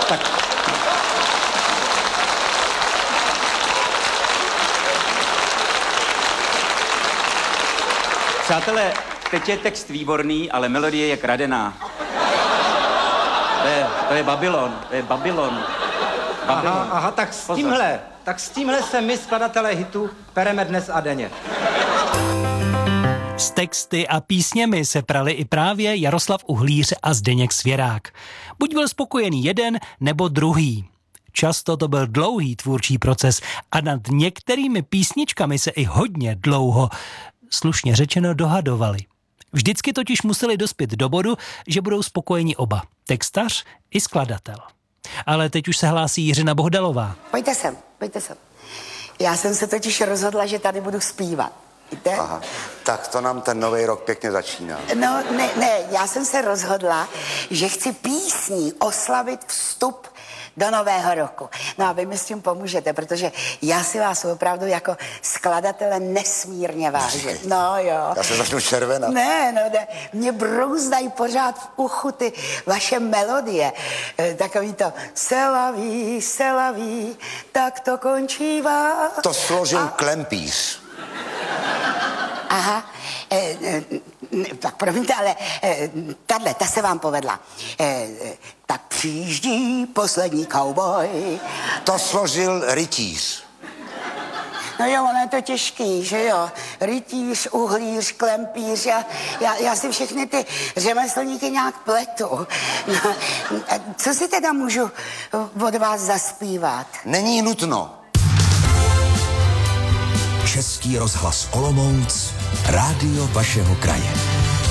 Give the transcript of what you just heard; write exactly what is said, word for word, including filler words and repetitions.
Tak. Přátelé, teď je text výborný, ale melodie je kradená. To je, to je Babylon, to je Babylon. Babylon. Aha, aha, tak s tímhle, tak s tímhle se my, skladatelé hitu, pereme dnes a denně. S texty a písněmi se prali i právě Jaroslav Uhlíř a Zdeněk Svěrák. Buď byl spokojený jeden, nebo druhý. Často to byl dlouhý tvůrčí proces a nad některými písničkami se i hodně dlouho, slušně řečeno, dohadovali. Vždycky totiž museli dospět do bodu, že budou spokojeni oba, textař i skladatel. Ale teď už se hlásí Jiřina Bohdalová. Pojďte sem, pojďte sem. Já jsem se totiž rozhodla, že tady budu zpívat. Víte? Aha, tak to nám ten nový rok pěkně začíná. No, ne, ne, já jsem se rozhodla, že chci písní oslavit vstup do nového roku. No a vy mi s tím pomůžete, protože já si vás opravdu jako skladatele nesmírně vážím. No jo. Já se začnu červenat. Ne, no ne, mě brouzdají pořád v uchu ty vaše melodie. E, takový to selaví, selaví, tak to končívá. To složil a... Klempíř. Aha, e, e, tak promiňte, ale e, tahle, ta se vám povedla. E, e, tak přijíždí poslední cowboy. To složil Rytíř. No jo, ono je to těžký, že jo. Rytíř, Uhlíř, Klempíř, já, já, já si všechny ty řemeslníky nějak pletu. No, co si teda můžu od vás zaspívat? Není nutno. Český rozhlas Olomouc, rádio vašeho kraje.